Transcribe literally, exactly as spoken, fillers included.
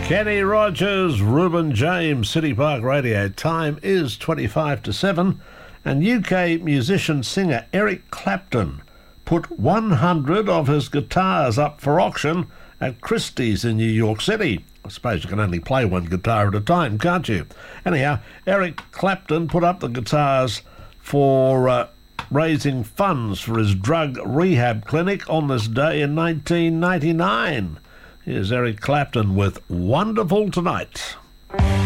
Kenny Rogers, Reuben James, City Park Radio. Time is twenty-five to seven, and U K musician-singer Eric Clapton put one hundred of his guitars up for auction at Christie's in New York City. I suppose you can only play one guitar at a time, can't you? Anyhow, Eric Clapton put up the guitars for uh, raising funds for his drug rehab clinic on this day in nineteen ninety-nine. Here's Eric Clapton with Wonderful Tonight.